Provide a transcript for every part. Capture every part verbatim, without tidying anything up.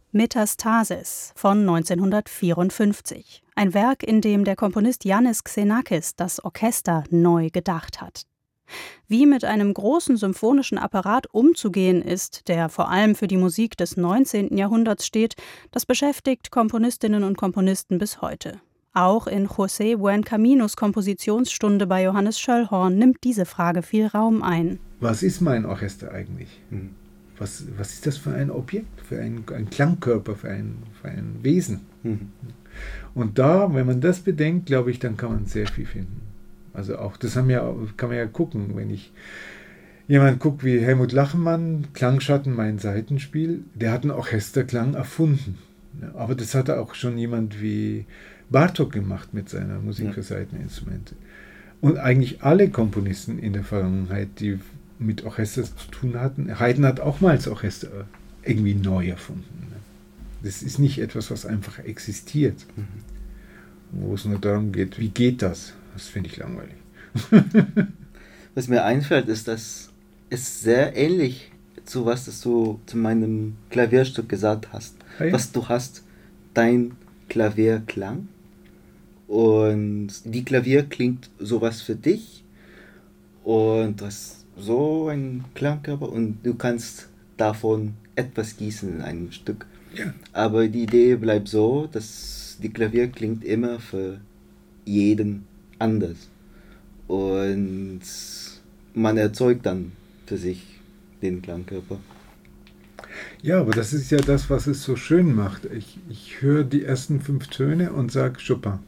Metastasis von neunzehnhundertvierundfünfzig. Ein Werk, in dem der Komponist Yannis Xenakis das Orchester neu gedacht hat. Wie mit einem großen symphonischen Apparat umzugehen ist, der vor allem für die Musik des neunzehnten Jahrhunderts steht, das beschäftigt Komponistinnen und Komponisten bis heute. Auch in José Buencaminos Kompositionsstunde bei Johannes Schöllhorn nimmt diese Frage viel Raum ein. Was ist mein Orchester eigentlich? Hm. Was, was ist das für ein Objekt, für ein, ein Klangkörper, für ein, für ein Wesen? Mhm. Und da, wenn man das bedenkt, glaube ich, dann kann man sehr viel finden. Also auch, das haben ja, kann man ja gucken, wenn ich jemand guckt wie Helmut Lachenmann, Klangschatten, mein Saitenspiel, der hat einen Orchesterklang erfunden. Aber das hat auch schon jemand wie Bartók gemacht mit seiner Musik ja. für Saiteninstrumente. Und eigentlich alle Komponisten in der Vergangenheit, die mit Orchesters zu tun hatten. Haydn hat auch mal das Orchester irgendwie neu erfunden. Das ist nicht etwas, was einfach existiert, mhm. wo es nur darum geht, wie geht das? Das finde ich langweilig. Was mir einfällt, ist, dass es sehr ähnlich zu was das du zu meinem Klavierstück gesagt hast. Ah, ja? Was du hast, dein Klavierklang und die Klavier klingt sowas für dich und das so ein Klangkörper und du kannst davon etwas gießen in einem Stück. Ja. Aber die Idee bleibt so, dass die Klavier klingt immer für jeden anders. Und man erzeugt dann für sich den Klangkörper. Ja, aber das ist ja das, was es so schön macht. Ich, ich höre die ersten fünf Töne und sage Chopin.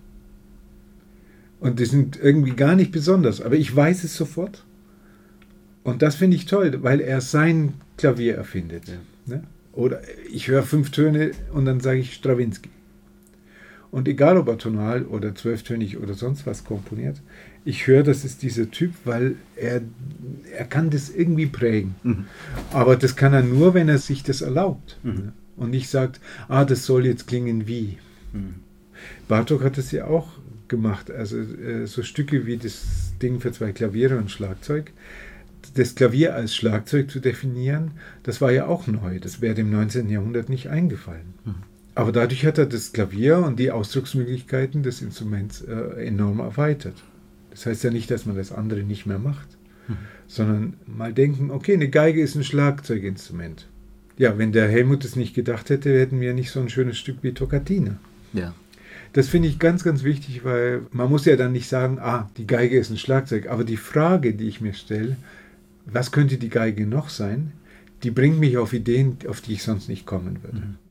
Und die sind irgendwie gar nicht besonders, aber ich weiß es sofort. Und das finde ich toll, weil er sein Klavier erfindet. Ja. Ne? Oder ich höre fünf Töne und dann sage ich Strawinsky. Und egal, ob er tonal oder zwölftönig oder sonst was komponiert, ich höre, das ist dieser Typ, weil er, er kann das irgendwie prägen. Mhm. Aber das kann er nur, wenn er sich das erlaubt. Mhm. Ne? Und nicht sagt, ah, das soll jetzt klingen wie. Mhm. Bartók hat das ja auch gemacht. Also äh, so Stücke wie das Ding für zwei Klaviere und Schlagzeug. Das Klavier als Schlagzeug zu definieren, das war ja auch neu. Das wäre dem neunzehnten Jahrhundert nicht eingefallen. Mhm. Aber dadurch hat er das Klavier und die Ausdrucksmöglichkeiten des Instruments äh, enorm erweitert. Das heißt ja nicht, dass man das andere nicht mehr macht, mhm. sondern mal denken, okay, eine Geige ist ein Schlagzeuginstrument. Ja, wenn der Helmut es nicht gedacht hätte, hätten wir nicht so ein schönes Stück wie Toccatine. Ja. Das finde ich ganz, ganz wichtig, weil man muss ja dann nicht sagen, ah, die Geige ist ein Schlagzeug. Aber die Frage, die ich mir stelle, was könnte die Geige noch sein, die bringt mich auf Ideen, auf die ich sonst nicht kommen würde. Mhm.